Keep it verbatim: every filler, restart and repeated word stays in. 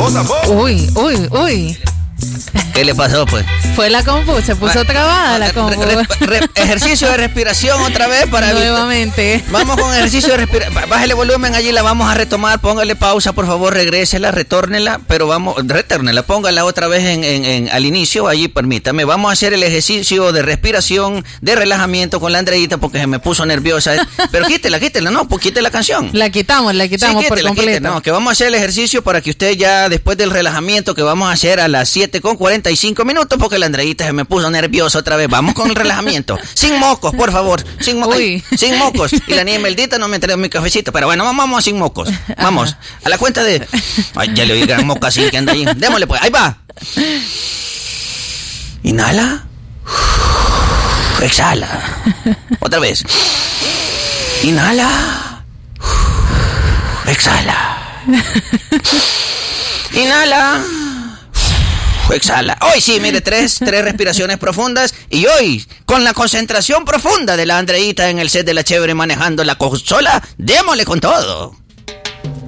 Uy, uy, uy. ¿Qué le pasó, pues? Fue la compu, se puso trabada la compu. Re, re, re, ejercicio de respiración otra vez para nuevamente. Evitar. Vamos con ejercicio de respiración. Bájale volumen allí, la vamos a retomar. Póngale pausa, por favor, regrésela, retórnela. Pero vamos, retórnela, póngala otra vez en, en, en, al inicio. Allí, permítame. Vamos a hacer el ejercicio de respiración, de relajamiento con la Andreita porque se me puso nerviosa. Pero quítela, quítela, no, pues quite la canción. La quitamos, la quitamos sí, quítela, por completo. Quítela, no, que vamos a hacer el ejercicio para que usted ya, después del relajamiento que vamos a hacer a las siete con cuarenta y cinco minutos, porque la Andreita se me puso nerviosa otra vez. Vamos con el relajamiento. Sin mocos, por favor. Sin, mo ay, sin mocos. Y la niña Meldita no me entregó mi cafecito. Pero bueno, vamos, vamos sin mocos. Vamos. A la cuenta de... Ay, ya le oí gran moca así que anda ahí. Démosle pues. Ahí va. Inhala. Exhala. Otra vez. Inhala. Exhala. Inhala. Exhala. Hoy sí, mire, tres, tres respiraciones profundas. Y hoy, con la concentración profunda de la Andreita en el set de La Chévere manejando la consola, démosle con todo.